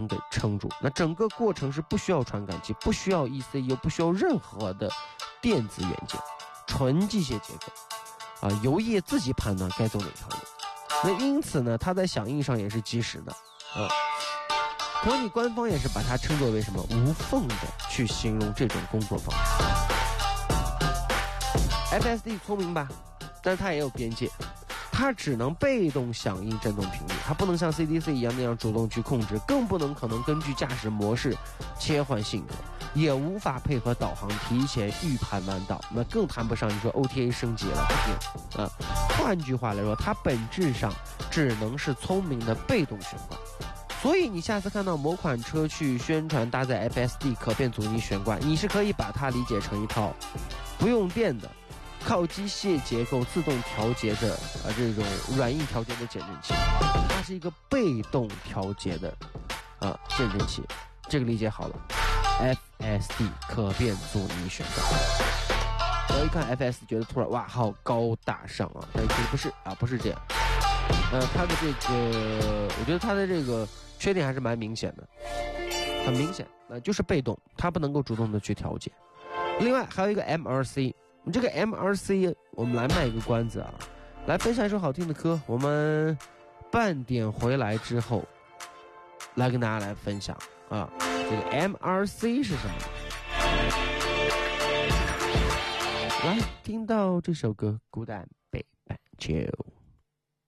给撑住。那整个过程是不需要传感器，不需要 ECU， 不需要任何的电子元件，纯机械结构啊，油液自己判断该走哪条路。那因此呢，它在响应上也是及时的啊。托尼官方也是把它称作为什么无缝的去形容这种工作方式。FSD 聪明吧，但是它也有边界，它只能被动响应振动频率，它不能像 CDC 一样那样主动去控制，更不能可能根据驾驶模式切换性格，也无法配合导航提前预判弯道，那更谈不上你说 OTA 升级了啊。换句话来说，它本质上只能是聪明的被动悬挂。所以你下次看到某款车去宣传搭载 FSD 可变阻尼悬挂，你是可以把它理解成一套不用电的靠机械结构自动调节的这种软硬调节的减震器，它是一个被动调节的减震器，这个理解好了。FSD 可变阻尼悬挂，我一看 FS 觉得突然哇好高大上啊，但其实不是啊，不是这样。它的这个，我觉得它的这个缺点还是蛮明显的，很明显，就是被动，它不能够主动的去调节。另外还有一个 MRC， 这个 MRC 我们来卖一个关子啊，来分享一首好听的歌，我们半点回来之后来跟大家来分享啊，这个 MRC 是什么？来听到这首歌《孤单北半球》。